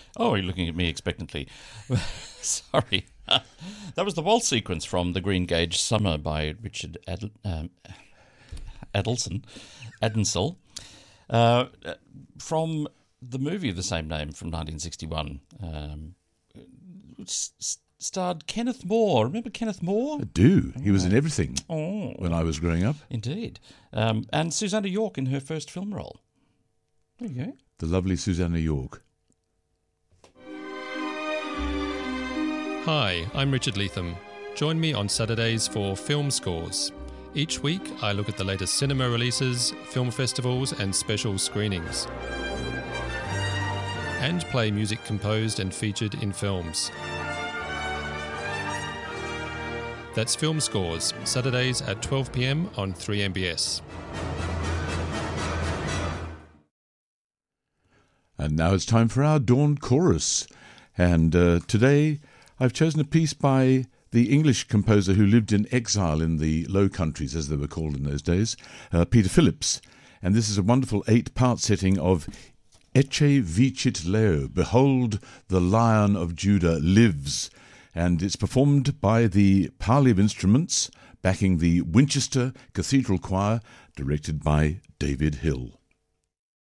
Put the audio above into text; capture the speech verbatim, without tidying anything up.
Oh, you're looking at me expectantly. Sorry. That was the waltz sequence from The Green Gage Summer by Richard Ad- um, Adelson, Adensel, uh, from the movie of the same name from nineteen sixty-one, um, s- starred Kenneth More. Remember Kenneth More? I do. He was in everything Oh, when I was growing up. indeed. Um, and Susanna York in her first film role. There you go. The lovely Susanna York. Hi, I'm Richard Leatham. Join me on Saturdays for Film Scores. Each week, I look at the latest cinema releases, film festivals, and special screenings, and play music composed and featured in films. That's Film Scores, Saturdays at twelve p m on three M B S. And now it's time for our Dawn Chorus. And uh, today I've chosen a piece by the English composer who lived in exile in the Low Countries, as they were called in those days, uh, Peter Phillips. And this is a wonderful eight-part setting of Ecce Vicit Leo, Behold the Lion of Judah Lives. And it's performed by the Parley of Instruments, backing the Winchester Cathedral Choir, directed by David Hill.